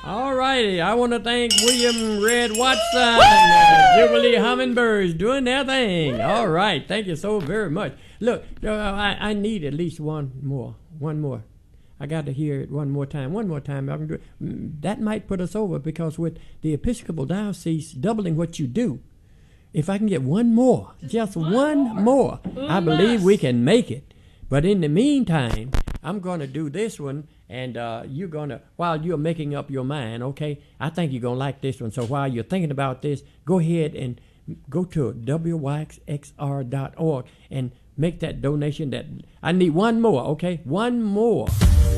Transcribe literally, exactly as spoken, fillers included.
All righty. I want to thank William Red Watson and Jubilee Hummingbirds doing their thing. All right. Thank you so very much. Look, uh, I, I need at least one more. One more. I got to hear it one more time. One more time. I can do it. That might put us over because with the Episcopal Diocese doubling what you do, if I can get one more, just, just one, one more, more I believe we can make it. But in the meantime, I'm going to do this one, and uh, you're going to, while you're making up your mind, okay, I think you're going to like this one. So while you're thinking about this, go ahead and go to W Y X R dot org and make that donation. That I need one more, okay? One more.